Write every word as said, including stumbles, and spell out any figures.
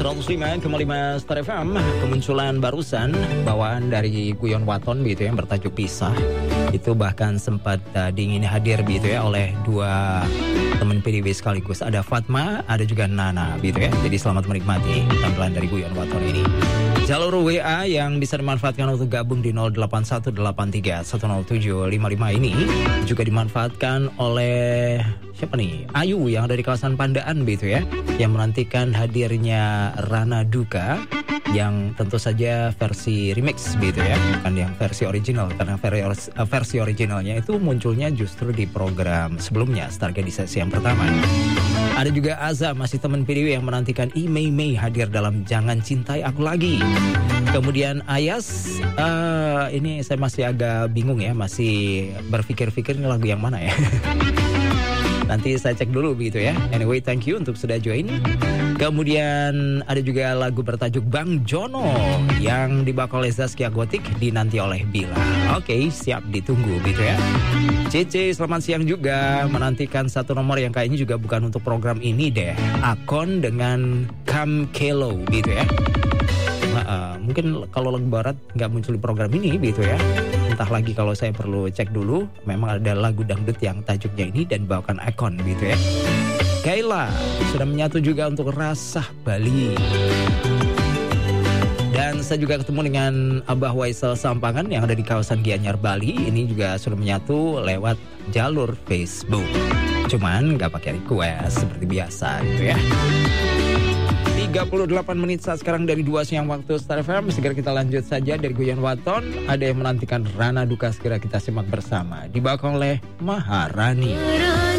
seratus lima koma lima Star F M. Kemunculan barusan bawaan dari Guyon Waton begitu yang bertajuk Pisah. Itu bahkan sempat uh, diingini hadir begitu ya oleh dua teman P D W sekaligus. Ada Fatma, ada juga Nana begitu ya. Jadi selamat menikmati tampilan dari Guyon Waton ini. Jalur W A yang bisa dimanfaatkan untuk gabung di nol delapan satu delapan tiga satu nol tujuh lima lima ini juga dimanfaatkan oleh siapa nih? Ayu yang dari kawasan Pandaan begitu ya, yang menantikan hadirnya Rana Duka yang tentu saja versi remix begitu ya, bukan yang versi original, karena versi, versi originalnya itu munculnya justru di program sebelumnya, Stargate di sesi yang pertama. Ada juga Aza, masih teman P D W yang menantikan I Mei Mei hadir dalam Jangan Cintai Aku Lagi. Kemudian Ayas, uh, ini saya masih agak bingung ya, masih berpikir-pikir ini lagu yang mana ya. Nanti saya cek dulu begitu ya. Anyway, thank you untuk sudah join. Kemudian ada juga lagu bertajuk Bang Jono yang dibawa oleh Zaskia Gotik, dinanti oleh Bila. Oke, okay, siap ditunggu gitu ya. Cece, selamat siang juga. Menantikan satu nomor yang kayaknya juga bukan untuk program ini deh. Akon dengan Kam Kelo gitu ya. Nah, uh, mungkin kalau lagu barat nggak muncul di program ini gitu ya. Entah lagi, kalau saya perlu cek dulu. Memang ada lagu dangdut yang tajuknya ini dan bawakan Akon gitu ya. Kaila sudah menyatu juga untuk Rasah Bali. Dan saya juga ketemu dengan Abah Waisal Sampangan yang ada di kawasan Gianyar, Bali. Ini juga sudah menyatu lewat jalur Facebook. Cuman nggak pakai request seperti biasa gitu ya. tiga puluh delapan menit saat sekarang dari dua siang waktu Star F M. Segera kita lanjut saja dari Guyon Waton. Ada yang menantikan Rana Duka, segera kita simak bersama. Dibawa oleh Maharani.